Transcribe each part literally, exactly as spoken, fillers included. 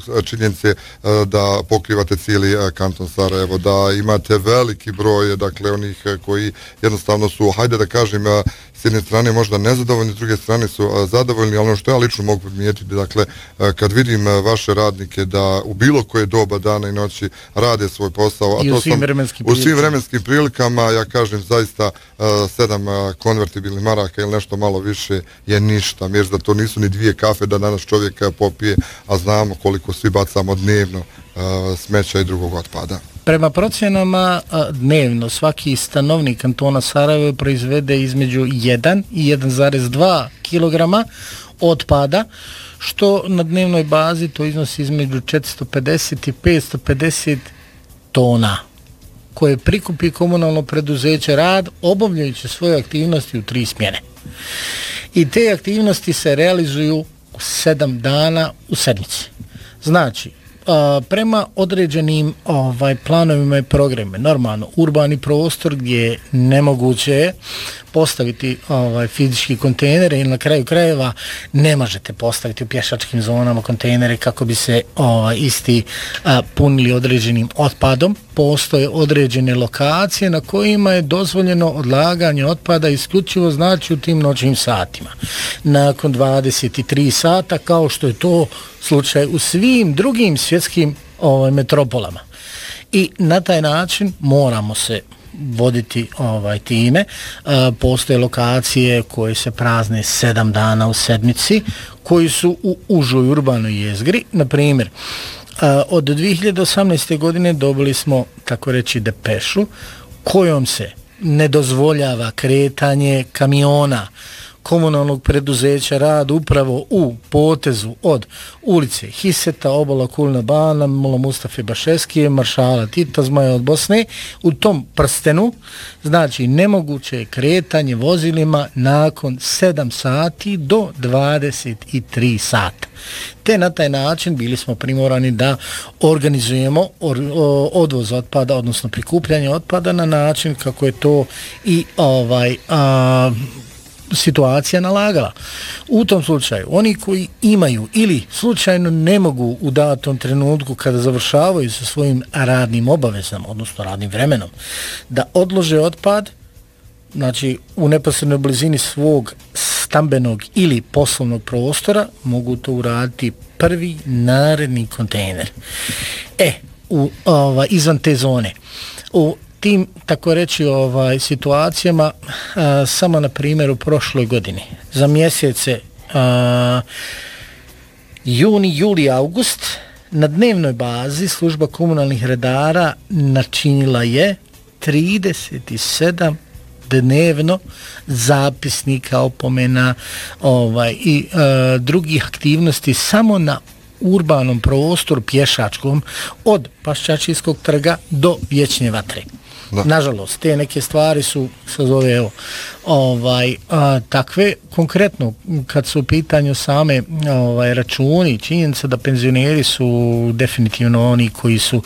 zbog činjenice da pokrivate cijeli kanton Sarajevo, da imate veliki broj, dakle, onih koji jednostavno su, hajde da kažem, s jedne strane možda nezadovoljni, s druge strane su zadovoljni, ali ono što ja lično mogu primijetiti, dakle, kad vidim vaše radnike da u bilo koje doba dana i noći rade svoj posao, a I to u svim, sam, vremenskim u svim vremenskim prilikama, ja kažem zaista sedam konvertibilnih maraka ili nešto malo više je ništa. Mješ da to nisu ni dvije kafe da danas čovjek popije, a znamo koliko svi bacamo dnevno smeća i drugog otpada. Prema procjenama dnevno svaki stanovnik kantona Sarajevo proizvede između jedan i jedan zarez dva kilograma otpada, što na dnevnoj bazi to iznosi između četiristo pedeset i petsto pedeset tona koje prikupi komunalno preduzeće Rad, obavljajući svoje aktivnosti u tri smjene. I te aktivnosti se realizuju sedam dana u sedmici. Znači, Uh, prema određenim ovaj, planovima i programe, normalno, urbani prostor gdje je nemoguće postaviti ovaj, fizički kontejnere ili na kraju krajeva ne možete postaviti u pješačkim zonama kontejnere kako bi se ovaj, isti uh, punili određenim otpadom. Postoje određene lokacije na kojima je dozvoljeno odlaganje otpada isključivo znači u tim noćnim satima. Nakon dvadeset tri sata, kao što je to slučaj u svim drugim svjetskim ovaj, metropolama. I na taj način moramo se voditi ovaj time. E, postoje lokacije koje se prazne sedam dana u sedmici, koji su u užoj urbanoj jezgri. Na primjer, e, od dvije hiljade osamnaeste. godine dobili smo, tako reći, depešu kojom se ne dozvoljava kretanje kamiona komunalnog preduzeća Rad upravo u potezu od ulice Hiseta, obala Kulna Bana, Mola Mustafe Bašeskije, Maršala Tita, Zmaja od Bosne. U tom prstenu, znači, nemoguće je kretanje vozilima nakon sedam sati do dvadeset tri sata. Te na taj način bili smo primorani da organizujemo or, o, odvoz otpada, odnosno prikupljanje otpada na način kako je to i ovaj a, situacija nalagala. U tom slučaju, oni koji imaju ili slučajno ne mogu u datom trenutku kada završavaju sa svojim radnim obavezama, odnosno radnim vremenom, da odlože otpad, znači u neposrednoj blizini svog stambenog ili poslovnog prostora, mogu to uraditi prvi naredni kontejner. E, u, ova, izvan te zone, u tim, tako reći, ovaj, situacijama, a, samo na primjer u prošloj godini, za mjesece a, juni, juli, august, na dnevnoj bazi služba komunalnih redara načinila je trideset sedam dnevno zapisnika, opomena ovaj, i a, drugih aktivnosti samo na urbanom prostoru pješačkom od Paščačijskog trga do Vječne vatre. Da. Nažalost, te neke stvari su, se zove, evo, ovaj, a, takve, konkretno, kad su u pitanju same ovaj, računi, činjenica da penzioneri su definitivno oni koji su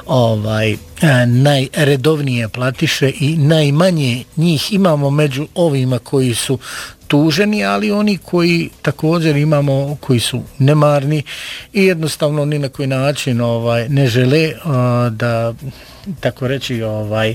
ovaj, a, najredovnije platiše i najmanje njih imamo među ovima koji su tuženi, ali oni koji također imamo, koji su nemarni i jednostavno ni na koji način ovaj, ne žele a, da, tako reći, ovaj,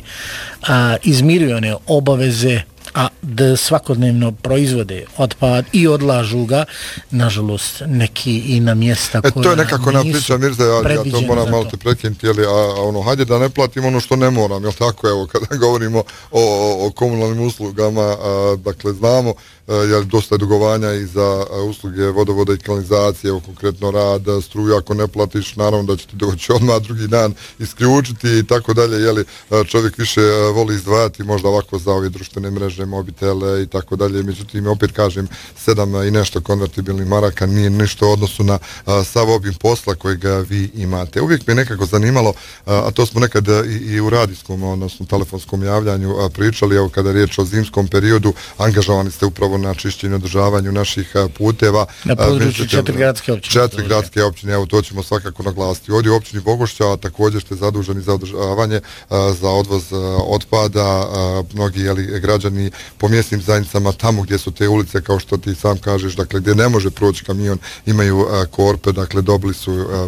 a, izmiruju one obaveze, a da svakodnevno proizvode otpad i odlažu ga, nažalost, neki i na mjesta koja e, to je nekako na priča, Mirza, ja, ja to moram malo te prekinuti, a, a ono, hajde da ne platim ono što ne moram, jel tako, evo, kada govorimo o, o, o komunalnim uslugama, a, dakle, znamo, jer dosta je dugovanja i za usluge vodovoda i kanalizacije, evo konkretno rad, struju, ako ne platiš, naravno da će ti doći odmah drugi dan isključiti i tako dalje, jeli čovjek više voli izdvajati možda ovako za ove društvene mreže, mobitele i tako dalje, međutim, opet kažem, sedam i nešto konvertibilnih maraka nije ništa u odnosu na a, sav obim posla kojega vi imate. Uvijek me nekako zanimalo, a, a to smo nekad i, i u radijskom, odnosno telefonskom javljanju a, pričali, evo kada je riječ o zimskom periodu, angažovani ste upravo na čišćenju i održavanju naših puteva. Na području četiri gradske općine. Četiri gradske općine, evo to ćemo svakako naglasiti. Ovdje u općini Bogošća također ste zaduženi za održavanje, za odvoz otpada. Mnogi jeli, građani po mjesnim zajednicama, tamo gdje su te ulice, kao što ti sam kažeš, dakle gdje ne može proći kamion, imaju korpe, dakle dobili su